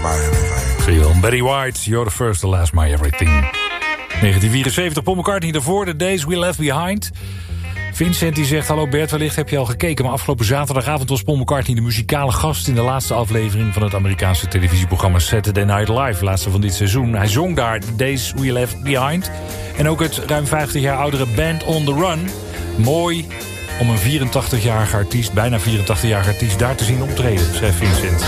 my everything. Zie je wel. Betty White, You're the First, the Last, My Everything. 1974, Paul McCartney daarvoor, The Days We Left Behind. Vincent die zegt, hallo Bert, wellicht heb je al gekeken... maar afgelopen zaterdagavond was Paul McCartney de muzikale gast... in de laatste aflevering van het Amerikaanse televisieprogramma Saturday Night Live, laatste van dit seizoen. Hij zong daar The Days We Left Behind. En ook het ruim 50 jaar oudere Band on the Run. Mooi om een 84-jarige artiest, bijna 84-jarige artiest... daar te zien optreden, schrijft Vincent.